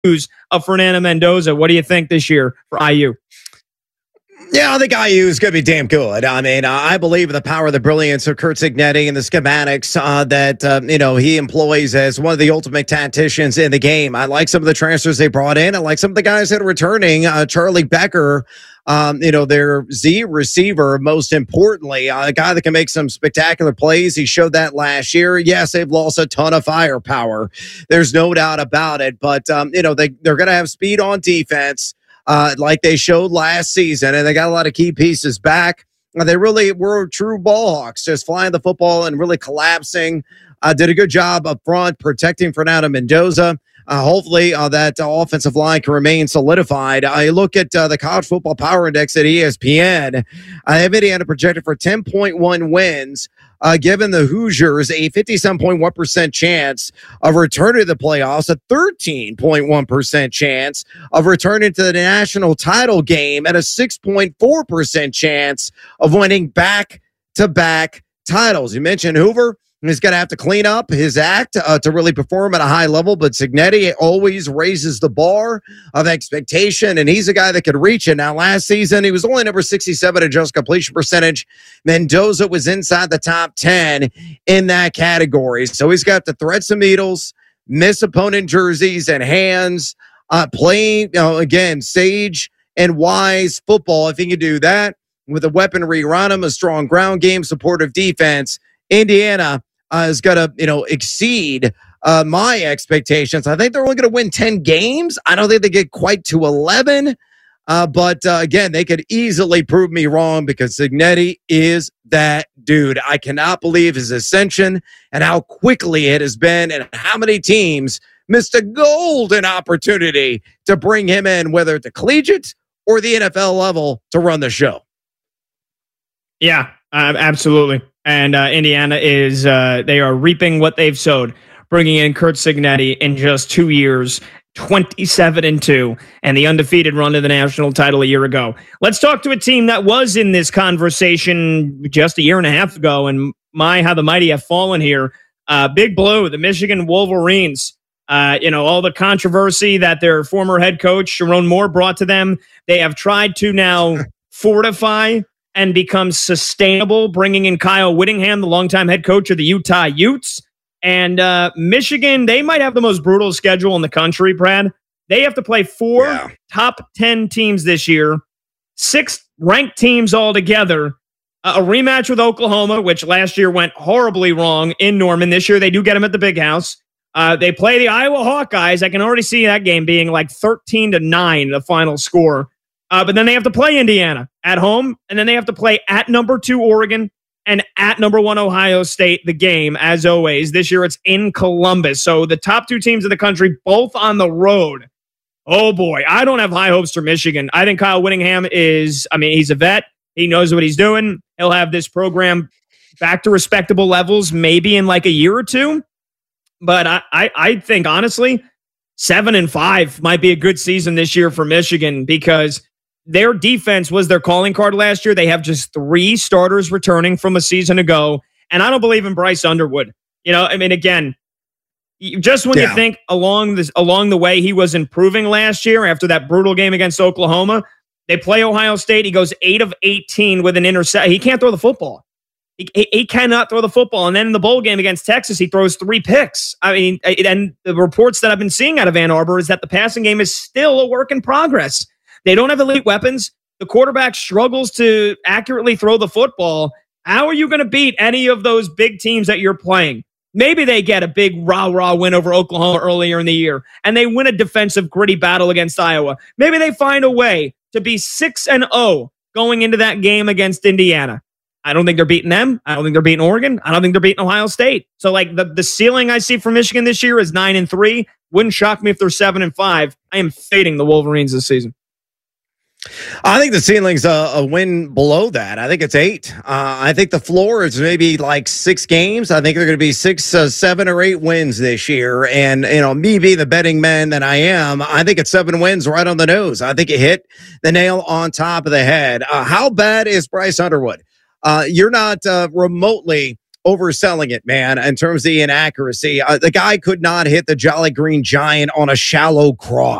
news of Fernando Mendoza. What do you think this year for IU? Yeah, I think IU is going to be damn good. I mean, I believe in the power of the brilliance of Curt Cignetti and the schematics that he employs as one of the ultimate tacticians in the game. I like some of the transfers they brought in. I like some of the guys that are returning. Charlie Becker, their Z receiver, most importantly, a guy that can make some spectacular plays. He showed that last year. Yes, they've lost a ton of firepower. There's no doubt about it. But, they're going to have speed on defense. Like they showed last season, and they got a lot of key pieces back. They really were true ball hawks, just flying the football and really collapsing. Did a good job up front protecting Fernando Mendoza. Hopefully that offensive line can remain solidified. I look at the College Football Power Index at ESPN. I have Indiana projected for 10.1 wins, given the Hoosiers a 57.1% chance of returning to the playoffs, a 13.1% chance of returning to the national title game, and a 6.4% chance of winning back-to-back titles. You mentioned Hoover. He's going to have to clean up his act to really perform at a high level, but Cignetti always raises the bar of expectation, and he's a guy that could reach it. Now, last season, he was only number 67 adjusted completion percentage. Mendoza was inside the top 10 in that category, so he's got to thread some needles, miss opponent jerseys and hands, playing, again, sage and wise football. If he can do that with the weaponry around him, a strong ground game, supportive defense, Indiana is going to, exceed my expectations. I think they're only going to win 10 games. I don't think they get quite to 11. But again, they could easily prove me wrong because Cignetti is that dude. I cannot believe his ascension and how quickly it has been and how many teams missed a golden opportunity to bring him in, whether at the collegiate or the NFL level, to run the show. Yeah, absolutely. And Indiana is, they are reaping what they've sowed, bringing in Curt Cignetti in just 2 years, 27-2, and the undefeated run to the national title a year ago. Let's talk to a team that was in this conversation just a year and a half ago, and how the mighty have fallen here. Big Blue, the Michigan Wolverines. All the controversy that their former head coach, Sharon Moore, brought to them. They have tried to now fortify and become sustainable, bringing in Kyle Whittingham, the longtime head coach of the Utah Utes. And Michigan, they might have the most brutal schedule in the country, Brad. They have to play 4 top 10 teams this year, 6 ranked teams altogether, a rematch with Oklahoma, which last year went horribly wrong in Norman. This year, they do get them at the Big House. They play the Iowa Hawkeyes. I can already see that game being like 13-9, the final score. But then they have to play Indiana at home, and then they have to play at number 2 Oregon and at number 1 Ohio State, the game, as always. This year it's in Columbus. So the top 2 teams in the country, both on the road. Oh, boy. I don't have high hopes for Michigan. I think Kyle Whittingham he's a vet. He knows what he's doing. He'll have this program back to respectable levels maybe in like a year or two. But I think, honestly, 7-5 might be a good season this year for Michigan because their defense was their calling card last year. They have just 3 starters returning from a season ago. And I don't believe in Bryce Underwood. Again, just when you think along the way he was improving last year after that brutal game against Oklahoma, they play Ohio State. He goes 8 of 18 with an interception. He can't throw the football. He cannot throw the football. And then in the bowl game against Texas, he throws 3 picks. And the reports that I've been seeing out of Ann Arbor is that the passing game is still a work in progress. They don't have elite weapons. The quarterback struggles to accurately throw the football. How are you going to beat any of those big teams that you're playing? Maybe they get a big rah-rah win over Oklahoma earlier in the year, and they win a defensive gritty battle against Iowa. Maybe they find a way to be 6-0 going into that game against Indiana. I don't think they're beating them. I don't think they're beating Oregon. I don't think they're beating Ohio State. So the ceiling I see for Michigan this year is 9-3. Wouldn't shock me if they're 7-5. I am fading the Wolverines this season. I think the ceiling's a win below that. I think it's 8. I think the floor is maybe like 6 games. I think they're going to be 6, 7 or 8 wins this year. And, me being the betting man that I am, I think it's 7 wins right on the nose. I think it hit the nail on top of the head. How bad is Bryce Underwood? You're not remotely overselling it, man, in terms of the inaccuracy. The guy could not hit the Jolly Green Giant on a shallow cross.